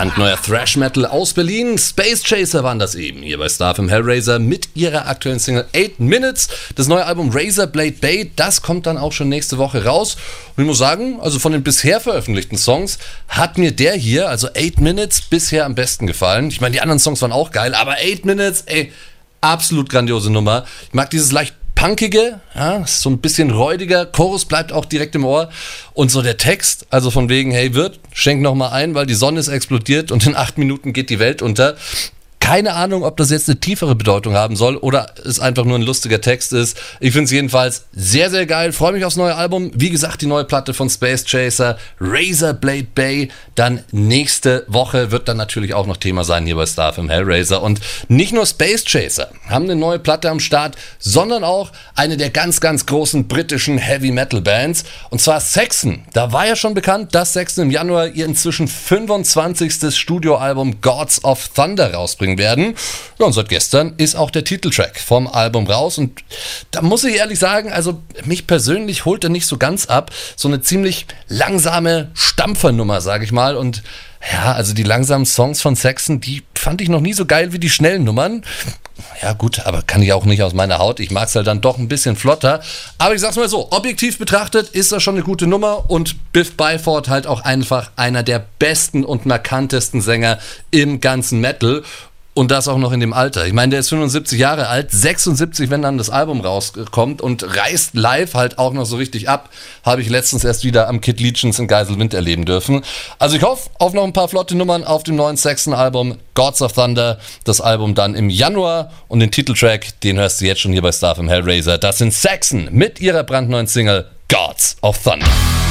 Brandneuer Thrash Metal aus Berlin. Space Chaser waren das eben, hier bei StarFM Hellraiser mit ihrer aktuellen Single 8 Minutes. Das neue Album Razorblade Bay, das kommt dann auch schon nächste Woche raus. Und ich muss sagen, also von den bisher veröffentlichten Songs hat mir der hier, also 8 Minutes, bisher am besten gefallen. Ich meine, die anderen Songs waren auch geil, aber 8 Minutes, absolut grandiose Nummer. Ich mag dieses leicht punkige, ja, so ein bisschen räudiger, Chorus bleibt auch direkt im Ohr und so der Text, also von wegen, hey Wirt, schenk noch mal ein, weil die Sonne ist explodiert und in 8 Minuten geht die Welt unter. Keine Ahnung, ob das jetzt eine tiefere Bedeutung haben soll oder es einfach nur ein lustiger Text ist. Ich finde es jedenfalls sehr, sehr geil. Freue mich aufs neue Album. Wie gesagt, die neue Platte von Space Chaser, Razorblade Bay. Dann nächste Woche wird dann natürlich auch noch Thema sein hier bei StarFM Hellraiser. Und nicht nur Space Chaser haben eine neue Platte am Start, sondern auch eine der ganz, ganz großen britischen Heavy-Metal-Bands. Und zwar Saxon. Da war ja schon bekannt, dass Saxon im Januar ihr inzwischen 25. Studioalbum Gods of Thunder rausbringen werden. Ja, und seit gestern ist auch der Titeltrack vom Album raus und da muss ich ehrlich sagen, also mich persönlich holt er nicht so ganz ab. So eine ziemlich langsame Stampfernummer, sage ich mal, und ja, also die langsamen Songs von Saxon, die fand ich noch nie so geil wie die schnellen Nummern. Ja gut, aber kann ich auch nicht aus meiner Haut. Ich mag es halt dann doch ein bisschen flotter. Aber ich sag's mal so, objektiv betrachtet ist das schon eine gute Nummer und Biff Byford halt auch einfach einer der besten und markantesten Sänger im ganzen Metal. Und das auch noch in dem Alter. Ich meine, der ist 75 Jahre alt, 76, wenn dann das Album rauskommt und reißt live halt auch noch so richtig ab. Habe ich letztens erst wieder am Kid Legions in Geiselwind erleben dürfen. Also ich hoffe auf noch ein paar flotte Nummern auf dem neuen Saxon-Album Gods of Thunder. Das Album dann im Januar und den Titeltrack, den hörst du jetzt schon hier bei StarFM Hellraiser. Das sind Saxon mit ihrer brandneuen Single Gods of Thunder.